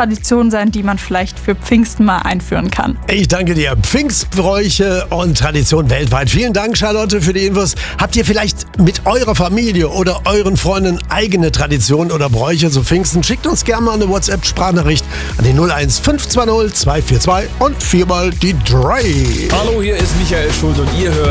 Traditionen sein, die man vielleicht für Pfingsten mal einführen kann. Ich danke dir. Pfingstbräuche und Tradition weltweit. Vielen Dank, Charlotte, für die Infos. Habt ihr vielleicht mit eurer Familie oder euren Freunden eigene Traditionen oder Bräuche zu Pfingsten? Schickt uns gerne mal eine WhatsApp-Sprachnachricht an die 01520 242 und 4 mal die 3. Hallo, hier ist Michael Schult und ihr hört